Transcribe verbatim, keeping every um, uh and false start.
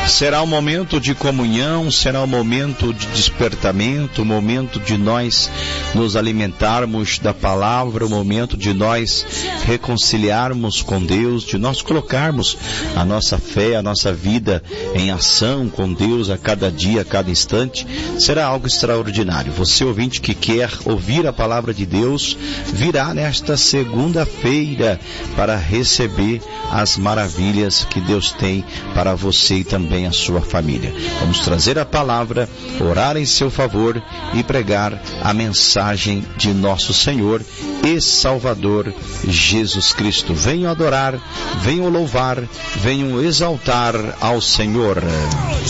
Será um momento de comunhão, será um momento de despertamento, um momento de nós nos alimentarmos da palavra, um momento de nós reconciliarmos com Deus, de nós colocarmos a nossa fé, a nossa vida em ação com Deus a cada dia, a cada instante. Será algo extraordinário. Você, ouvinte, que quer ouvir a palavra de Deus, virá nesta segunda-feira para receber as maravilhas que Deus tem para você e também a sua família. Vamos trazer a palavra, orar em seu favor e pregar a mensagem de nosso Senhor e Salvador Jesus Cristo. Venham adorar, venham louvar, venham exaltar ao Senhor.